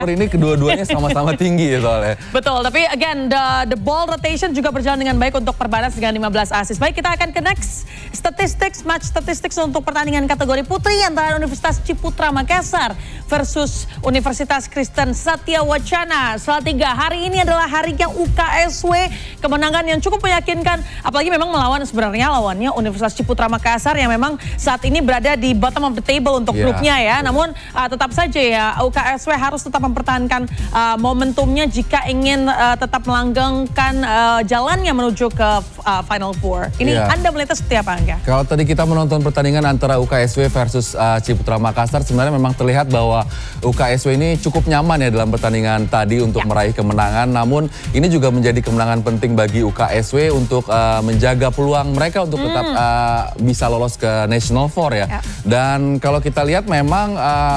Ini kedua-duanya sama-sama tinggi ya soalnya. Betul, tapi again the ball rotation juga berjalan dengan baik untuk Perbanas dengan 15 assist. Baik, kita akan ke next match statistics untuk pertandingan kategori putri antara Universitas Ciputra Makassar versus Universitas Kristen Satya Wacana. Salatiga, hari ini adalah hari yang UKSW, kemenangan yang cukup meyakinkan, apalagi memang melawan sebenarnya lawannya Universitas Ciputra Makassar yang memang saat ini berada di bottom of the table untuk grupnya ya. Namun tetap saja ya UKSW harus tetap mempertahankan momentumnya jika ingin tetap melanggengkan jalannya menuju ke Final Four. Ini Anda melihatnya seperti apa, Angga? Kalau tadi kita menonton pertandingan antara UKSW versus Ciputra Makassar, sebenarnya memang terlihat bahwa UKSW ini cukup nyaman ya dalam pertandingan tadi untuk meraih kemenangan. Namun ini juga menjadi kemenangan penting bagi UKSW untuk menjaga peluang mereka untuk tetap bisa lolos ke National Four ya. Dan kalau kita lihat memang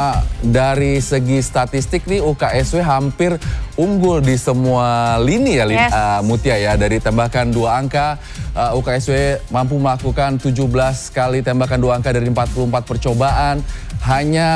dari segi statistik nih UKSW hampir unggul di semua lini ya Mutia ya. Dari tembakan 2 angka UKSW mampu melakukan 17 kali tembakan 2 angka dari 44 percobaan. Hanya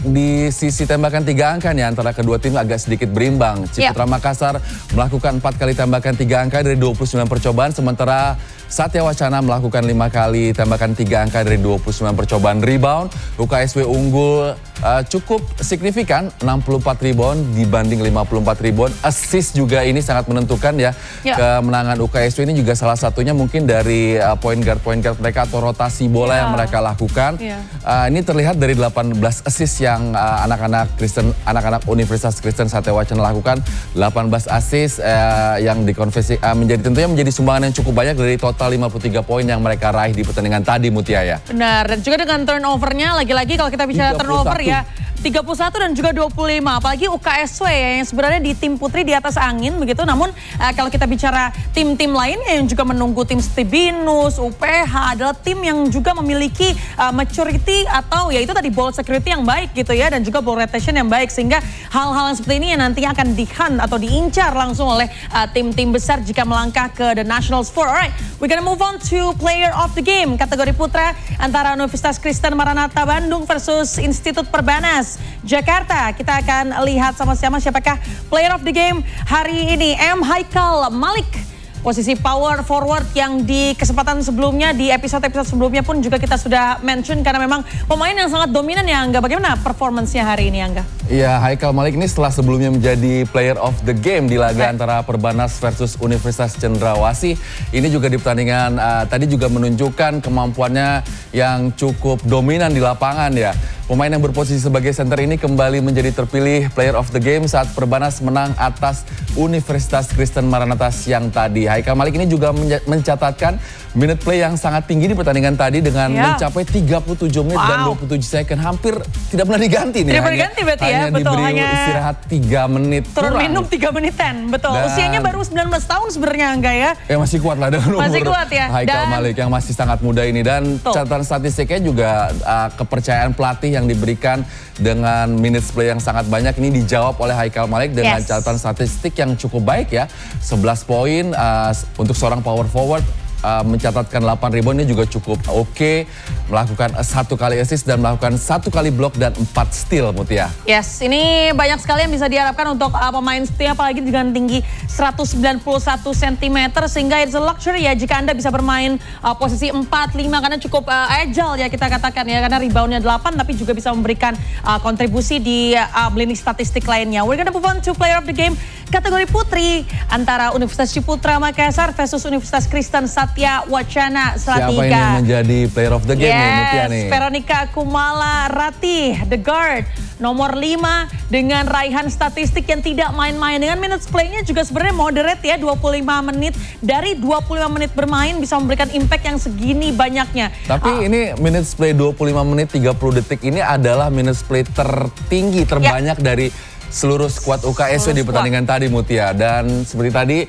di sisi tembakan 3 angka nih antara kedua tim agak sedikit berimbang. Ciputra Makassar melakukan 4 kali tembakan 3 angka dari 29 percobaan, sementara Satya Wacana melakukan 5 kali tembakan 3 angka dari 29 percobaan. Rebound UKSW unggul cukup signifikan, 64 rebound dibanding 54 rebound. Assist juga ini sangat menentukan ya. Kemenangan UKSW ini juga salah satunya mungkin dari point guard mereka atau rotasi bola yang mereka lakukan. Ini terlihat dari 18 assist yang anak-anak Universitas Kristen Satya Wacana lakukan. 18 assist yang dikonversi tentunya menjadi sumbangan yang cukup banyak dari total 53 poin yang mereka raih di pertandingan tadi, Mutia ya. Benar, dan juga dengan turnovernya lagi-lagi kalau kita bicara 31. turnover ya 31 dan juga 25, apalagi UKSW ya, yang sebenarnya di tim putri di atas angin begitu. Namun kalau kita bicara tim-tim lainnya yang juga menunggu, tim seperti BINUS, UPH adalah tim yang juga memiliki maturity atau ya itu tadi ball security yang baik gitu ya, dan juga ball rotation yang baik, sehingga hal-hal yang seperti ini yang nantinya akan di-hunt atau diincar langsung oleh tim-tim besar jika melangkah ke the Nationals 4. Alright, we're gonna move on to player of the game kategori putra antara Universitas Kristen Maranatha Bandung versus Institut Perbanas Jakarta. Kita akan lihat sama-sama siapakah player of the game hari ini. M. Haikal Malik, posisi power forward yang di kesempatan sebelumnya, di episode-episode sebelumnya pun juga kita sudah mention karena memang pemain yang sangat dominan ya, Angga. Bagaimana performance-nya hari ini, Angga? Iya, Haikal Malik ini setelah sebelumnya menjadi player of the game di laga antara Perbanas versus Universitas Cendrawasih. Ini juga di pertandingan tadi juga menunjukkan kemampuannya yang cukup dominan di lapangan ya. Pemain yang berposisi sebagai center ini kembali menjadi terpilih player of the game saat Perbanas menang atas Universitas Kristen Maranatha siang tadi. Haikal Malik ini juga mencatatkan minute play yang sangat tinggi di pertandingan tadi dengan mencapai 37 menit dan 27 second. Hampir tidak pernah diganti nih. Tidak pernah diganti berarti ya. Hanya diberi istirahat 3 menit. Turun minum 3 menitan, betul. Dan usianya baru 19 tahun sebenarnya, Angga ya. Ya masih kuat lah dengan umur Haikal Malik yang masih sangat muda ini. Dan catatan statistiknya juga kepercayaan pelatih yang diberikan dengan minutes play yang sangat banyak ini dijawab oleh Haikal Malik dengan catatan statistik yang cukup baik ya. 11 poin untuk seorang power forward, mencatatkan 8 rebound ini juga cukup oke. Melakukan 1 kali assist dan melakukan 1 kali block dan 4 steal, Mutia. Yes, ini banyak sekali yang bisa diharapkan untuk pemain setia, apalagi dengan tinggi 191 cm, sehingga it's a luxury ya jika Anda bisa bermain posisi 4-5 karena cukup agile ya kita katakan ya, karena reboundnya 8 tapi juga bisa memberikan kontribusi di lini statistik lainnya. We're gonna move on to player of the game kategori putri antara Universitas Ciputra Makassar versus Universitas Kristen Satya Wacana Salatiga. Siapa ini yang menjadi player of the game nih, Mutia nih? Veronica Kumala Ratih, the guard nomor 5 dengan raihan statistik yang tidak main-main. Dengan minutes play-nya juga sebenarnya moderate ya, 25 menit. Dari 25 menit bermain bisa memberikan impact yang segini banyaknya. Tapi ini minutes play 25 menit 30 detik ini adalah minutes play tertinggi, terbanyak dari seluruh skuad UKSW di pertandingan tadi, Mutia. Dan seperti tadi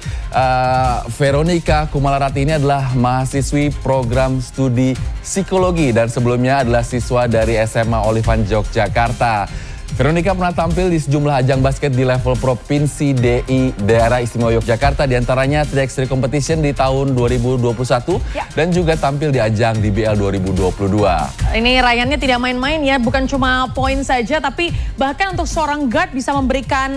Veronica Kumalarati ini adalah mahasiswi program studi psikologi dan sebelumnya adalah siswa dari SMA Olivan Yogyakarta. Veronica pernah tampil di sejumlah ajang basket di level provinsi DI Daerah Istimewa Yogyakarta, diantaranya 3x3 Competition di tahun 2021 dan juga tampil di ajang DBL 2022. Ini raihannya tidak main-main ya, bukan cuma poin saja tapi bahkan untuk seorang guard bisa memberikan